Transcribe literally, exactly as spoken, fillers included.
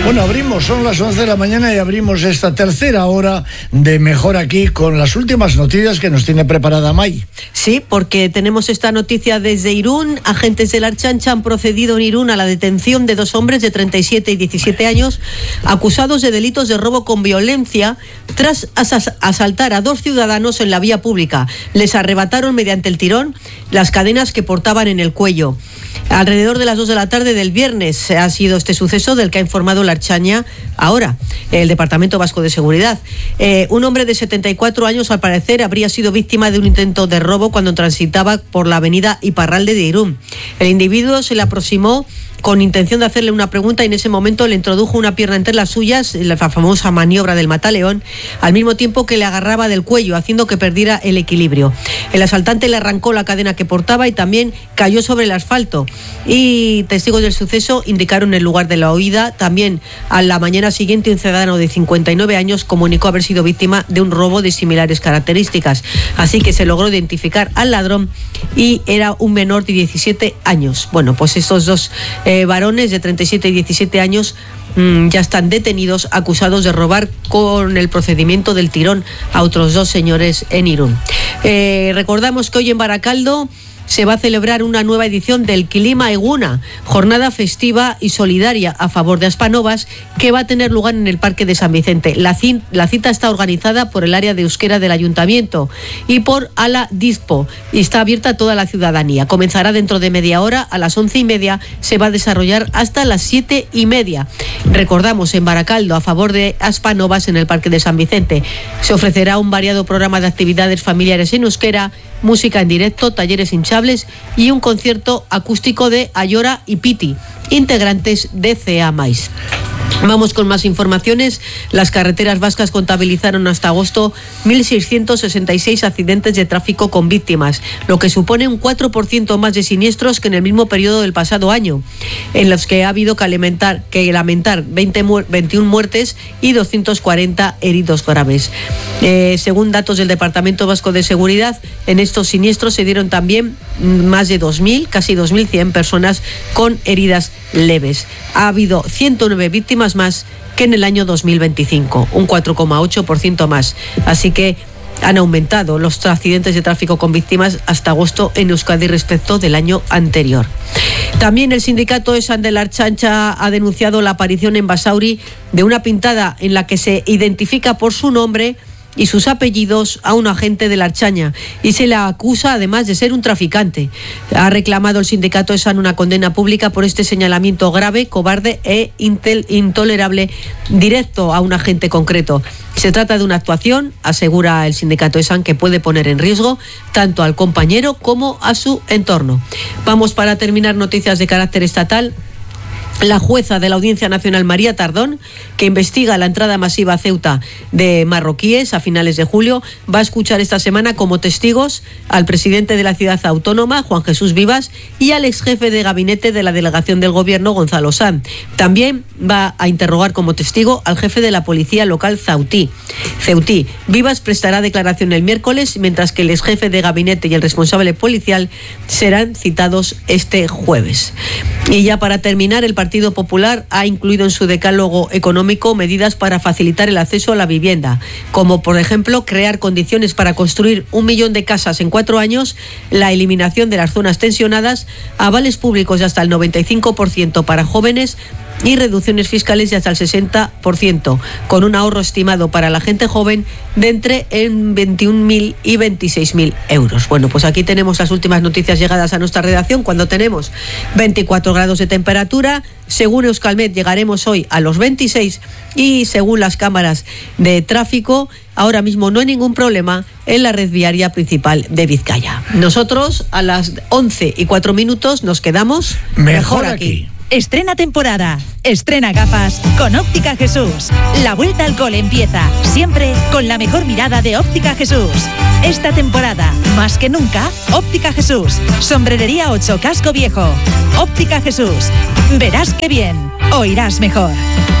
Bueno, abrimos, son las once de la mañana y abrimos esta tercera hora de Mejor Aquí con las últimas noticias que nos tiene preparada May. Sí, porque tenemos esta noticia desde Irún. Agentes de la Ertzaintza han procedido en Irún a la detención de dos hombres de treinta y siete y diecisiete años acusados de delitos de robo con violencia tras asas- asaltar a dos ciudadanos en la vía pública. Les arrebataron mediante el tirón las cadenas que portaban en el cuello. Alrededor de las dos de la tarde del viernes ha sido este suceso del que ha informado la Ertzaintza ahora, el Departamento Vasco de Seguridad. Eh, un hombre de setenta y cuatro años, al parecer, habría sido víctima de un intento de robo cuando transitaba por la avenida Iparralde de Irún. El individuo se le aproximó con intención de hacerle una pregunta y en ese momento le introdujo una pierna entre las suyas, la famosa maniobra del mataleón, al mismo tiempo que le agarraba del cuello, haciendo que perdiera el equilibrio. El asaltante le arrancó la cadena que portaba y también cayó sobre el asfalto. Y testigos del suceso indicaron el lugar de la huida. También a la mañana siguiente un ciudadano de cincuenta y nueve años comunicó haber sido víctima de un robo de similares características. Así que se logró identificar al ladrón y era un menor de diecisiete años. Bueno, pues estos dos eh, varones de treinta y siete y diecisiete años mmm, ya están detenidos, acusados de robar con el procedimiento del tirón a otros dos señores en Irún. Eh, recordamos que hoy en Baracaldo se va a celebrar una nueva edición del Kilima Eguna, jornada festiva y solidaria a favor de Aspanovas, que va a tener lugar en el Parque de San Vicente. La, cin- la cita está organizada por el área de euskera del Ayuntamiento y por Ala Dispo y está abierta a toda la ciudadanía. Comenzará dentro de media hora, a las once y media, se va a desarrollar hasta las siete y media. Recordamos, en Baracaldo, a favor de Aspanovas en el Parque de San Vicente. Se ofrecerá un variado programa de actividades familiares en euskera, música en directo, talleres hinchables y un concierto acústico de Ayora y Piti, integrantes de C E A Mais. Vamos con más informaciones. Las carreteras vascas contabilizaron hasta agosto mil seiscientos sesenta y seis accidentes de tráfico con víctimas, lo que supone un cuatro por ciento más de siniestros que en el mismo periodo del pasado año, en los que ha habido que lamentar, que lamentar veinte, veintiuna muertes y doscientos cuarenta heridos graves. Eh, según datos del Departamento Vasco de Seguridad, en estos siniestros se dieron también más de dos mil, casi dos mil cien personas con heridas leves. Ha habido ciento nueve víctimas más que en el año dos mil veinticinco, un cuatro coma ocho por ciento más. Así que han aumentado los accidentes de tráfico con víctimas hasta agosto en Euskadi respecto del año anterior. También el sindicato ESAN de la Ertzaintza ha denunciado la aparición en Basauri de una pintada en la que se identifica por su nombre y sus apellidos a un agente de la Ertzaintza y se le acusa además de ser un traficante. Ha reclamado el sindicato ESAN una condena pública por este señalamiento grave, cobarde e intel- intolerable directo a un agente concreto. Se trata de una actuación, asegura el sindicato ESAN, que puede poner en riesgo tanto al compañero como a su entorno. Vamos, para terminar, noticias de carácter estatal. La jueza de la Audiencia Nacional, María Tardón, que investiga la entrada masiva a Ceuta de marroquíes a finales de julio, va a escuchar esta semana como testigos al presidente de la ciudad autónoma, Juan Jesús Vivas, y al ex jefe de gabinete de la delegación del gobierno, Gonzalo Sanz. También va a interrogar como testigo al jefe de la policía local, Ceutí. Ceutí. Vivas prestará declaración el miércoles, mientras que el ex jefe de gabinete y el responsable policial serán citados este jueves. Y ya para terminar, el Partido Popular ha incluido en su decálogo económico medidas para facilitar el acceso a la vivienda, como por ejemplo crear condiciones para construir un millón de casas en cuatro años, la eliminación de las zonas tensionadas, avales públicos de hasta el noventa y cinco por ciento para jóvenes y reducciones fiscales de hasta el sesenta por ciento, con un ahorro estimado para la gente joven de entre veintiún mil y veintiséis mil euros. Bueno, pues aquí tenemos las últimas noticias llegadas a nuestra redacción, cuando tenemos veinticuatro grados de temperatura. Según Euskalmet llegaremos hoy a los veintiséis y según las cámaras de tráfico, ahora mismo no hay ningún problema en la red viaria principal de Vizcaya. Nosotros a las once y cuatro minutos nos quedamos mejor, mejor aquí. aquí. Estrena temporada, estrena gafas con Óptica Jesús. La vuelta al cole empieza, siempre con la mejor mirada de Óptica Jesús. Esta temporada, más que nunca, Óptica Jesús. Sombrerería ocho, Casco Viejo. Óptica Jesús. Verás qué bien, oirás mejor.